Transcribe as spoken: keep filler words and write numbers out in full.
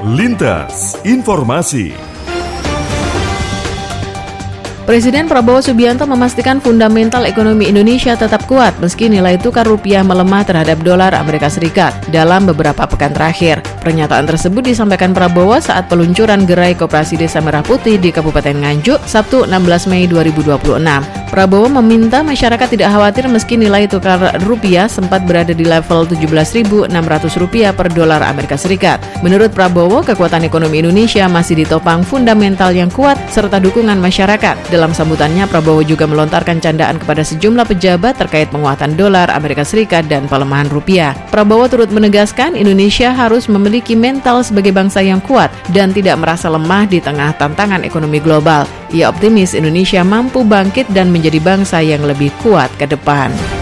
Lintas Informasi. Presiden Prabowo Subianto memastikan fundamental ekonomi Indonesia tetap kuat meski nilai tukar rupiah melemah terhadap dolar Amerika Serikat dalam beberapa pekan terakhir. Pernyataan tersebut disampaikan Prabowo saat peluncuran Gerai Koperasi Desa Merah Putih di Kabupaten Nganjuk, Sabtu enam belas Mei dua ribu dua puluh enam. Prabowo meminta masyarakat tidak khawatir meski nilai tukar rupiah sempat berada di level tujuh belas ribu enam ratus rupiah per dolar Amerika Serikat. Menurut Prabowo, kekuatan ekonomi Indonesia masih ditopang fundamental yang kuat serta dukungan masyarakat. Dalam sambutannya, Prabowo juga melontarkan candaan kepada sejumlah pejabat terkait penguatan dolar Amerika Serikat dan pelemahan rupiah. Prabowo turut menegaskan Indonesia harus memiliki mental sebagai bangsa yang kuat dan tidak merasa lemah di tengah tantangan ekonomi global. Ia optimis Indonesia mampu bangkit dan menjadi bangsa yang lebih kuat ke depan.